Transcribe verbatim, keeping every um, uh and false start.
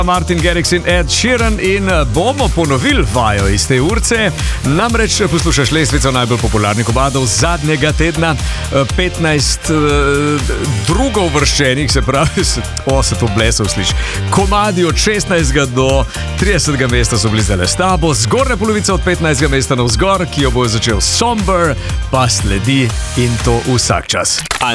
Martin Garrix in Ed Sheeran in bomo ponovili vajo iz te urce. Namreč poslušaš lestvico najbolj popularnih komadov zadnjega tedna. petnajst drugo uvrščenih, se pravi, o, se to blesov sliši. Komadi od šestnajstega do tridesetega mesta so bili zdaj s tabo. Zgornja polovica od petnajstega mesta navzgor, ki jo bo začel Somber, pa sledi in to vsak čas.